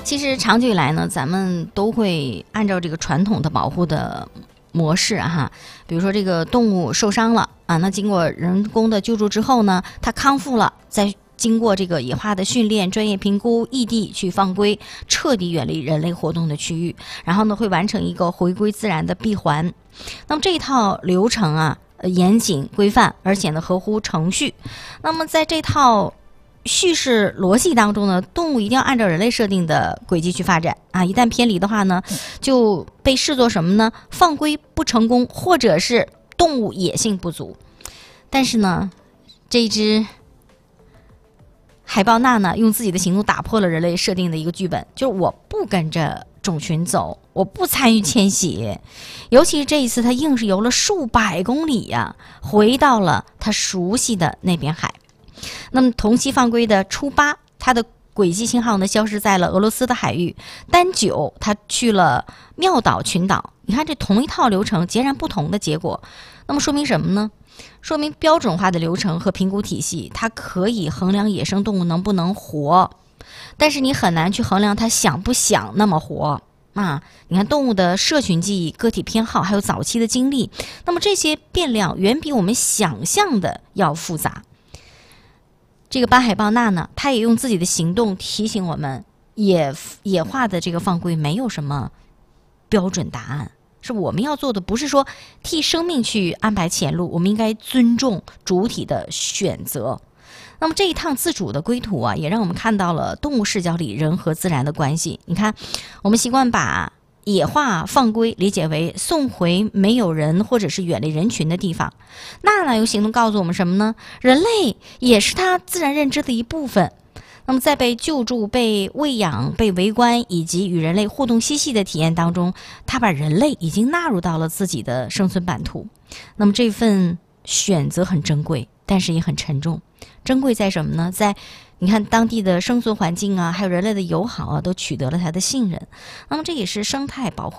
其实长久以来呢，咱们都会按照这个传统的保护的模式哈，比如说这个动物受伤了啊，那经过人工的救助之后呢，它康复了，再经过这个野化的训练、专业评估，异地去放归，彻底远离人类活动的区域，然后呢会完成一个回归自然的闭环。那么这一套流程啊，严谨规范，而且呢合乎程序。那么在这套叙事逻辑当中呢，动物一定要按照人类设定的轨迹去发展啊，一旦偏离的话呢，就被视作什么呢？放归不成功，或者是动物野性不足。但是呢，这一只海豹娜呢，用自己的行动打破了人类设定的一个剧本，就是我不跟着种群走，我不参与迁徙。尤其是这一次，他硬是游了数百公里呀，回到了他熟悉的那边海。那么同期放归的初八，它的轨迹信号呢消失在了俄罗斯的海域。单九，它去了妙岛群岛。你看这同一套流程，截然不同的结果，那么说明什么呢？说明标准化的流程和评估体系，它可以衡量野生动物能不能活，但是你很难去衡量它想不想那么活啊。你看动物的社群记忆、个体偏好，还有早期的经历，那么这些变量远比我们想象的要复杂。这个斑海豹娜呢，它也用自己的行动提醒我们，野化的这个放归没有什么标准答案，是我们要做的不是说替生命去安排前路，我们应该尊重主体的选择。那么这一趟自主的归途啊，也让我们看到了动物视角里人和自然的关系。你看，我们习惯把野化放归理解为送回没有人或者是远离人群的地方，那用行动告诉我们什么呢？人类也是它自然认知的一部分。那么在被救助、被喂养、被围观以及与人类互动嬉戏的体验当中，它把人类已经纳入到了自己的生存版图。那么这份选择很珍贵，但是也很沉重。珍贵在什么呢？在你看当地的生存环境啊，还有人类的友好啊，都取得了它的信任。那么这也是生态保护